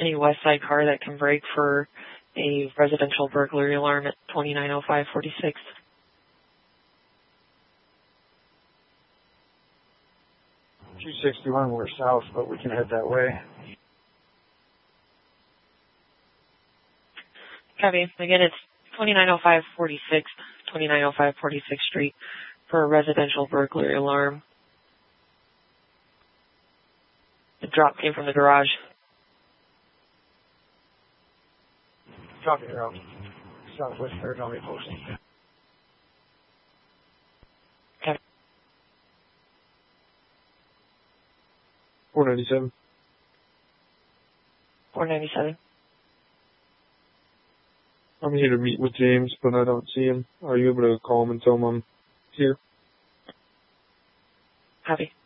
any west side car that can brake for a residential burglary alarm at 290546. $261, we're south, but we can head that way. Copy. Again, it's 290546, 290546 Street for a residential burglary alarm. The drop came from the garage. Copy, out. Southwest Third Army Post. Copy. 497. 497. I'm here to meet with James, but I don't see him. Are you able to call him and tell him I'm here? Copy.